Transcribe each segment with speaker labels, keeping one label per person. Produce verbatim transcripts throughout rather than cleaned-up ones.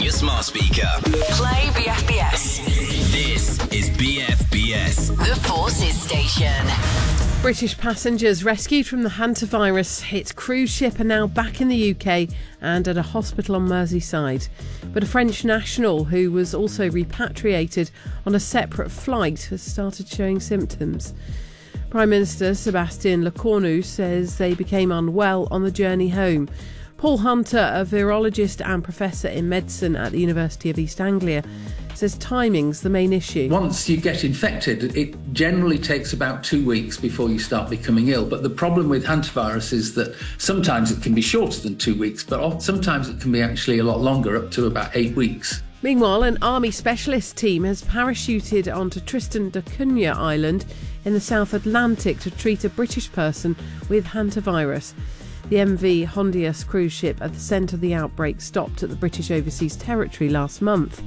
Speaker 1: your smart speaker.
Speaker 2: Play B F B S.
Speaker 1: This is B F B S.
Speaker 2: The Forces Station.
Speaker 3: British passengers rescued from the hantavirus hit cruise ship are now back in the U K and at a hospital on Merseyside. But a French national who was also repatriated on a separate flight has started showing symptoms. Prime Minister Sébastien Lecornu says they became unwell on the journey home. Paul Hunter, a virologist and professor in medicine at the University of East Anglia, says timing's the main issue.
Speaker 4: Once you get infected, it generally takes about two weeks before you start becoming ill. But the problem with hantavirus is that sometimes it can be shorter than two weeks, but sometimes it can be actually a lot longer, up to about eight weeks.
Speaker 3: Meanwhile, an army specialist team has parachuted onto Tristan da Cunha Island in the South Atlantic to treat a British person with hantavirus. The M V Hondius cruise ship at the centre of the outbreak stopped at the British Overseas Territory last month.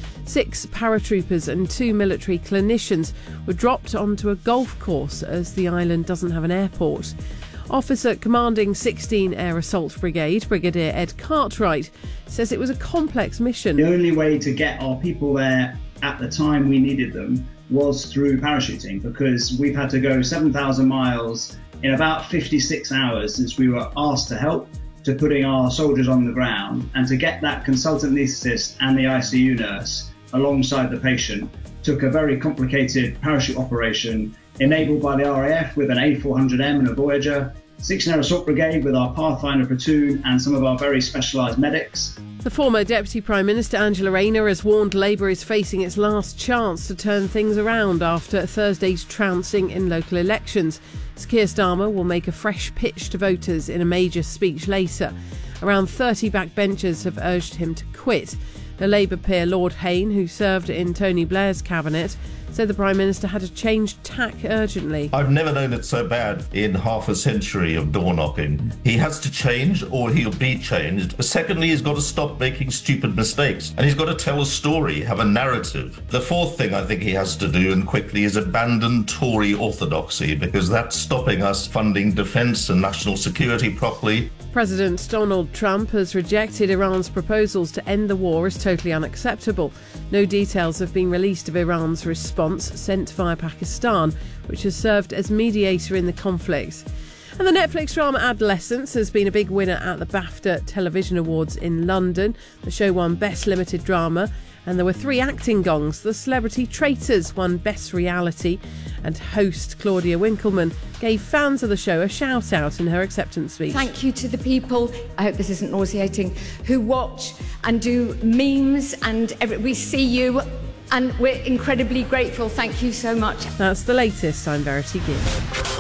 Speaker 3: Six paratroopers and two military clinicians were dropped onto a golf course as the island doesn't have an airport. Officer commanding sixteen Air Assault Brigade, Brigadier Ed Cartwright, says it was a complex mission.
Speaker 5: The only way to get our people there at the time we needed them was through parachuting, because we've had to go seven thousand miles in about fifty-six hours since we were asked to help, to putting our soldiers on the ground, and to get that consultant anaesthetist and the I C U nurse alongside the patient took a very complicated parachute operation enabled by the R A F with an A four hundred M and a Voyager, sixteen Air Assault Brigade with our Pathfinder platoon and some of our very specialised medics.
Speaker 3: The former Deputy Prime Minister Angela Rayner has warned Labour is facing its last chance to turn things around after Thursday's trouncing in local elections. Keir Starmer will make a fresh pitch to voters in a major speech later. Around thirty backbenchers have urged him to quit. The Labour peer Lord Hayne, who served in Tony Blair's cabinet, said the Prime Minister had to change tack urgently.
Speaker 6: I've never known it so bad in half a century of door knocking. He has to change or he'll be changed. Secondly, he's got to stop making stupid mistakes and he's got to tell a story, have a narrative. The fourth thing I think he has to do, and quickly, is abandon Tory orthodoxy, because that's stopping us funding defence and national security properly.
Speaker 3: President Donald Trump has rejected Iran's proposals to end the war as totally unacceptable. No details have been released of Iran's response sent via Pakistan, which has served as mediator in the conflict. And the Netflix drama Adolescence has been a big winner at the BAFTA Television Awards in London. The show won Best Limited Drama, and there were three acting gongs. The Celebrity Traitors won Best Reality, and host Claudia Winkleman gave fans of the show a shout out in her acceptance speech.
Speaker 7: Thank you to the people, I hope this isn't nauseating, who watch and do memes, and every, we see you and we're incredibly grateful. Thank you so much.
Speaker 3: That's the latest. I'm Verity Gibb.